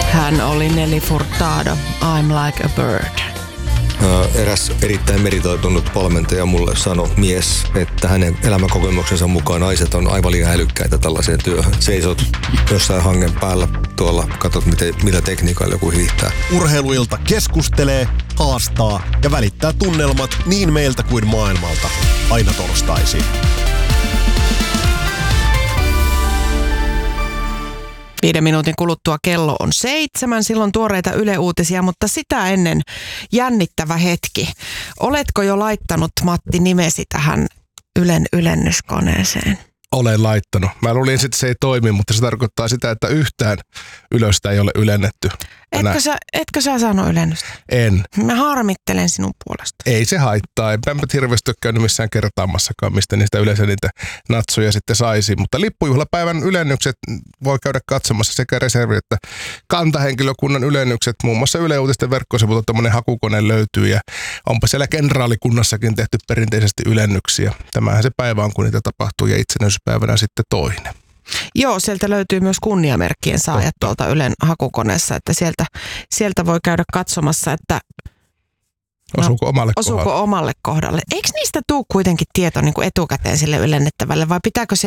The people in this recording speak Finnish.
Hän oli Nelly Furtado, I'm like a bird. Eräs erittäin meritoitunut valmentaja mulle sanoi mies, että hänen elämänkokemuksensa mukaan naiset on aivan liian älykkäitä tällaiseen työhön. Seisot jossain hangen päällä tuolla, katsot millä tekniikalla joku hiihtää. Urheiluilta keskustelee, haastaa ja välittää tunnelmat niin meiltä kuin maailmalta. Aina torstaisin. 5 minuutin kuluttua kello on 7, silloin tuoreita Yle-uutisia, mutta sitä ennen jännittävä hetki. Oletko jo laittanut, Matti, nimesi tähän Ylen ylennyskoneeseen? Olen laittanut. Mä luulin, että se ei toimi, mutta se tarkoittaa sitä, että yhtään ylöstä ei ole ylennetty. Etkö sä saanut ylennystä? En. Mä harmittelen sinun puolesta. Ei se haittaa. Enpä hirveästi ole käynyt missään kertaamassakaan, mistä niistä yleensä niitä natsoja sitten saisi. Mutta lippujuhlapäivän ylennykset voi käydä katsomassa sekä reservi- että kantahenkilökunnan ylennykset. Muun muassa Yle Uutisten verkkosivulta tämmöinen hakukone löytyy ja onpa siellä kenraalikunnassakin tehty perinteisesti ylennyksiä. Tämähän se päivä on, kun niitä tapahtuu ja itsenäisyyspäivänä sitten toinen. Joo, sieltä löytyy myös kunniamerkkien saajat tuolta Ylen hakukoneessa, että sieltä voi käydä katsomassa, että osuuko omalle kohdalle. Eikö niistä tule kuitenkin tieto niin kuin etukäteen sille ylennettävälle vai pitääkö se